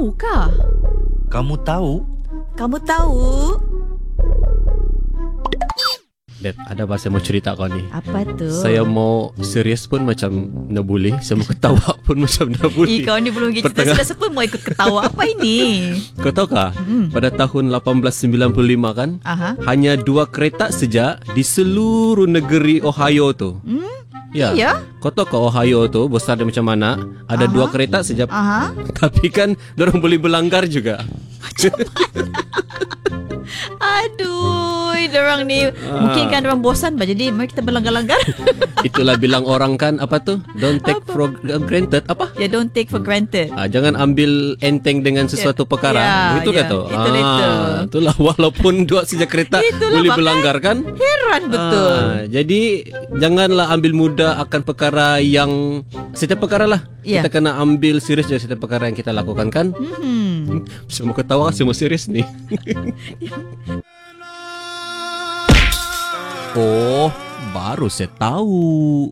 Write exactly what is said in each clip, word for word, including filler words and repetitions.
Tahukah? Kamu tahu? Kamu tahu? Dad, ada bahasa mau cerita kau ni. Apa tu? Saya mau serius pun macam nak boleh. Saya mau ketawa pun macam nak boleh. Eh, kau ni belum kita Pertengah... sudah siapa mau ikut ketawa. Apa ini? Kau tahu kah? Hmm. Pada tahun lapan belas sembilan puluh lima kan, Aha. hanya dua kereta saja di seluruh negeri Ohio tu. Hmm? Ya. Ya? Kau tahu kah Ohio tu besar dia macam mana? Ada Aha. dua kereta saja. Aha. Tapi kan dorang boleh berlanggar juga. Aduh, dorang ni mungkin kan dorang bosan bah, jadi mari kita berlanggar-langgar. Itulah bilang orang kan apa tu? Don't take Apa? for granted apa? Ya, yeah, don't take for granted. Ah, jangan ambil enteng dengan sesuatu Ya, perkara. ya, Itu ya. dah tu. Itu, itu. Itulah walaupun dua saja kereta Itulah boleh makanya. berlanggar kan? Heran betul. Ah, jadi janganlah ambil mudah akan perkara yang setiap perkara lah. Ya. Kita kena ambil serius dari setiap perkara yang kita lakukan kan? Hmm. Semua ketawa semua serius ni. Oh, baru saya tahu.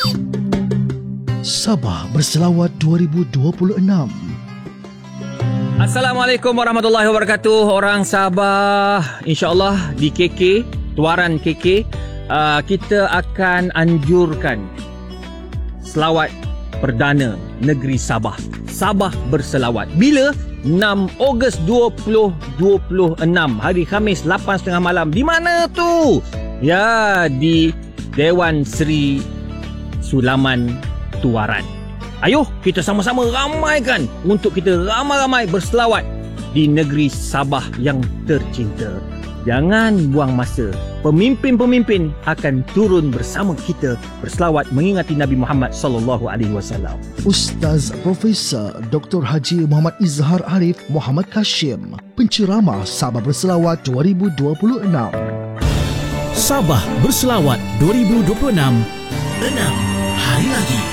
Sabah Berselawat dua ribu dua puluh enam. Assalamualaikum warahmatullahi wabarakatuh. Orang Sabah, insyaAllah di K K, Tuaran K K, uh, kita akan anjurkan selawat perdana negeri Sabah. Sabah berselawat. Bila? enam Ogos dua ribu dua puluh enam, hari Khamis lapan tiga puluh malam. Di mana tu? Ya, di Dewan Seri Sulaman Tuaran. Ayo kita sama-sama ramaikan untuk kita ramai-ramai berselawat di negeri Sabah yang tercinta. Jangan buang masa. Pemimpin-pemimpin akan turun bersama kita berselawat mengingati Nabi Muhammad sallallahu alaihi wasallam. Ustaz Profesor Doktor Haji Muhammad Izhar Arif Muhammad Kashim, penceramah Sabah Berselawat dua ribu dua puluh enam. Sabah Berselawat dua ribu dua puluh enam, enam hari lagi.